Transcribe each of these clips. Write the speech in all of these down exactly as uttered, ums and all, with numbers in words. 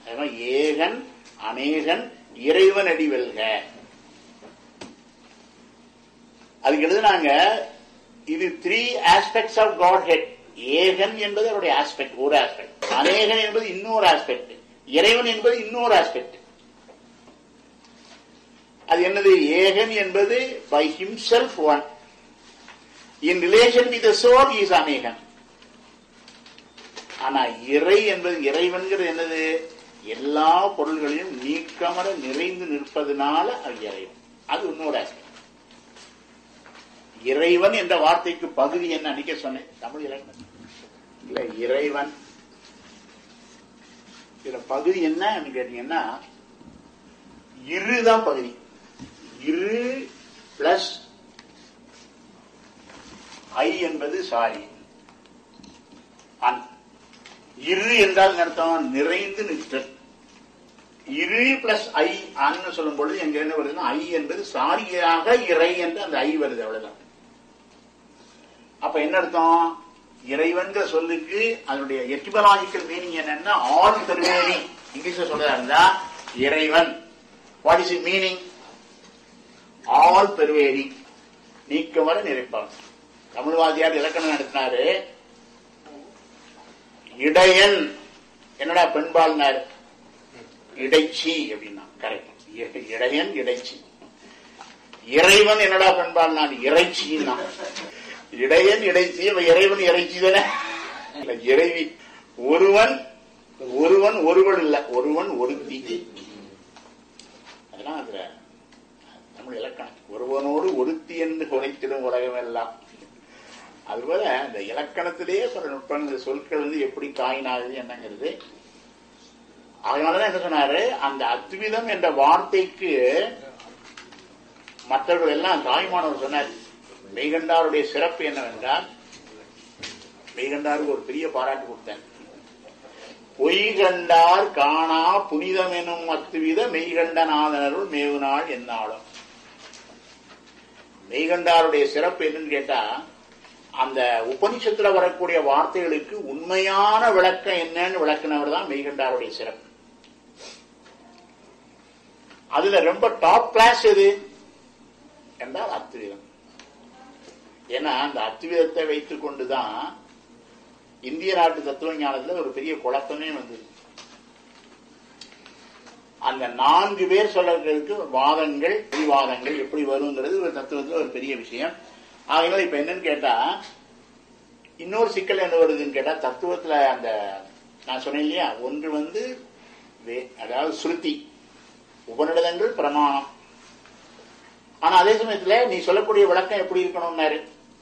ஏகன் அநேகன் இறைவன் அடி வெல்க. அதுக்கு எழுதுனாங்க, இது three aspects of God head. ஏகன் என்பது அவருடைய ஆஸ்பெக்ட், ஒரு ஆஸ்பெக்ட். அநேகன் என்பது இன்னொரு ஆஸ்பெக்ட். இறைவன் என்பது இன்னொரு ஆஸ்பெக்ட். அது என்னது? ஏகன் என்பது by himself one. In relation with the soul is அநேகன். ஆனா இறை என்பது, இறைவன்கிறது என்னது? எல்லா பொருள்களையும் நீக்கமர நிறைந்து நிற்பதனால அது இறைவன். அது இன்னொரு ஆஸ்பெக்ட். இறைவன் என்ற வார்த்தைக்கு பகுதி என்ன அன்னைக்கே சொன்னேன், தமிழ் இறைவன் இல்ல, இறைவன் இதுல பகுதி என்ன கேட்டீங்கன்னா, இருதான் பகுதி. இரு பிளஸ் ஐ என்பது சாரி அன். இரு என்றால் அர்த்தம் நிறைந்து நிற்றல். இரு பிளஸ் ஐ அன்னு சொல்லும் பொழுது எங்க என்ன வருதுன்னா, ஐ என்பது சாரியாக இறை என்று அந்த ஐ வருது, அவ்வளவுதான். அப்ப என்ன அர்த்தம்? இறைவன்கிற சொல்லுக்கு அதனுடைய எட்டிமலாஜிக்கல் மீனிங் என்னன்னா, ஆல் பெர்வேடிங். இங்கிலீஷ்ல சொல்றதா இருந்தா இறைவன், what is it meaning? All pervading, நீக்கமர நிறைப்பான். தமிழ்வாதியார் இலக்கணம் நடத்தினாரு. இடையன் என்னடா பெண்பாள்னாரு, இடைச்சி அப்படின்னா கரெக்ட். இடையன் இடைச்சி. இறைவன் என்னடா பெண்பாள்னா இறைச்சின்னா. இடையன் இடைச்சி, இறைவன் இறைச்சி தானே. இறைவி ஒருவன், ஒருவன் ஒருவன் இல்ல, ஒருவன் ஒருத்தி. அதெல்லாம் அதுல தமிழ் இலக்கணம். ஒருவனோடு ஒருத்தி என்று குறைத்திடும் உலகம் எல்லாம். அதுபோல இந்த இலக்கணத்திலேயே பல நுட்பங்கள், சொற்கள் வந்து எப்படி காயினாகுது என்னங்கிறது. அதனாலதான் என்ன சொன்னாரு, அந்த அத்விதம் என்ற வார்த்தைக்கு மற்றவர்கள் எல்லாம் தாய்மானவர் சொன்னார். மெய்கண்டாருடைய சிறப்பு என்னவென்றால், மெய்கண்டாருக்கு ஒரு பெரிய பாராட்டு கொடுத்தார். பொய்கண்டார் காணா புனிதம் எனும் அத்துவித மெய்கண்டநாதனருள் மேவுநாள் என்னாலும். மெய்கண்டாருடைய சிறப்பு என்னன்னு கேட்டா, அந்த உபனிஷத்துல வரக்கூடிய வார்த்தைகளுக்கு உண்மையான விளக்கம் என்னன்னு விளக்குனவர் தான் மெய்கண்டாருடைய சிறப்பு. அதுல ரொம்ப டாப் கிளாஸ் எது என்றால் அத்விதம். ஏன்னா அந்த அத்விதத்தை வைத்துக் கொண்டுதான் இந்திய நாட்டு தத்துவ ஞானத்துல ஒரு பெரிய குழப்பமே வந்தது. அந்த நான்கு பேர் சொல்றதுக்கு வாதங்கள், விவாதங்கள் எப்படி வருங்கிறது ஒரு தத்துவத்துல ஒரு பெரிய விஷயம். ஆகையினால இப்ப என்னன்னு கேட்டா, இன்னொரு சிக்கல் என்ன வருதுன்னு கேட்டா, தத்துவத்துல அந்த நான் சொன்னேன் இல்லையா, ஒன்று வந்து அதாவது ஸ்ருதி, உபநிடதங்கள், பிரமாணம். ஆனா அதே சமயத்துல நீ சொல்லக்கூடிய விளக்கம் எப்படி இருக்கணும்னாரு,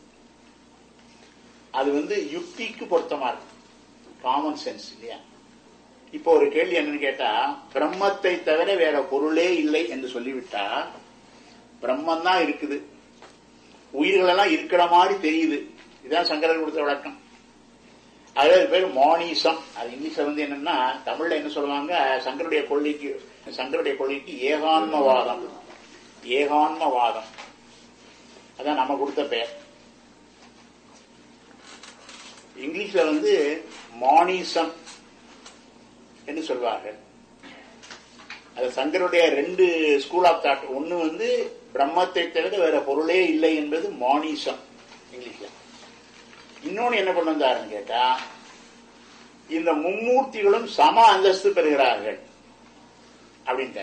அது வந்து யுக்திக்கு பொருத்தமா இருக்கு, காமன் சென்ஸ் இல்லையா. இப்போ ஒரு கேள்வி என்னன்னு கேட்டா, பிரம்மத்தை தவிர வேற பொருளே இல்லை என்று சொல்லிவிட்டா, பிரம்மன் தான் இருக்குது, உயிர்கள் எல்லாம் இருக்கிற மாதிரி தெரியுது. இதுதான் சங்கரர் கொடுத்த விளக்கம். அது பேர் மானிசம். அது இங்கிலீஷ்ல வந்து என்னன்னா, தமிழ்ல என்ன சொல்லுவாங்க, சங்கருடைய கொள்கைக்கு சங்கருடைய கொள்கைக்கு ஏகான்மவாதம். ஏகான்மவாதம் அதான் நம்ம கொடுத்த பெயர். இங்கிலீஷ்ல வந்து மானிசம் என்று சொல்வார்கள். அது சங்கருடைய ரெண்டு ஸ்கூல் ஆஃப் தாட். ஒன்னு வந்து பிரம்மத்தை தவிர வேற பொருளே இல்லை என்பது மானிசம் இங்கிலீஷ்ல. இன்னொன்னு என்ன கொண்டு வந்தாருன்னு கேட்டா, இந்த மும்மூர்த்திகளும் சம அந்தஸ்து பெறுகிறார்கள் அப்படின்ட்டு.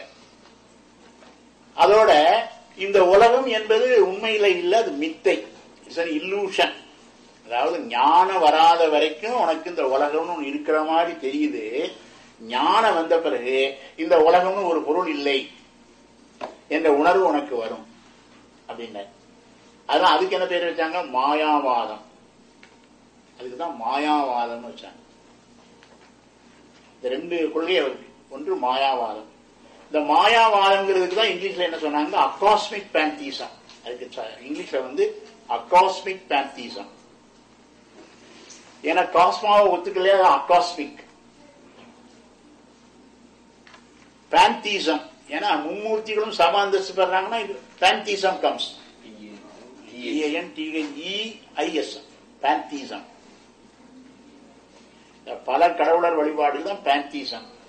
அதோட இந்த உலகம் என்பது உண்மையில இல்ல, அது மித்தை, இட்ஸ் an illusion. அதாவது ஞானம் வராத வரைக்கும் உனக்கு இந்த உலகம்னு ஒன்று இருக்கிற மாதிரி தெரியுது. ஞானம் வந்த பிறகு இந்த உலகம்னு ஒரு பொருள் இல்லை என்ற உணர்வு உனக்கு வரும் அப்படின்ன. அதான் அதுக்கு என்ன பேர் வச்சாங்க, மாயாவாதம். அதுக்குதான் மாயாவாதம் வச்சாங்க. இந்த ரெண்டு கொள்கை இருக்கு. ஒன்று மாயாவாதம். இந்த மாயாவாதம்ங்கிறதுக்கு தான் இங்கிலீஷ்ல என்ன சொன்னாங்க, அகாஸ்மிக் பேந்தீசம். அதுக்கு இங்கிலீஷ்ல வந்து அகாஸ்மிக் பேந்தீசம். ஏன்னா காஸ்மாவை ஒத்துக்கலையா, அகாஸ்மிக். பேந்தீசம் ஏன்னா மும்மூர்த்திகளும் சம அந்தஸ்து பெறாங்கன்னா பேந்தீசம் கம்ஸ். பேந்தீசம் பல கடவுளர் வழிபாடு தான் பேந்தீசம்.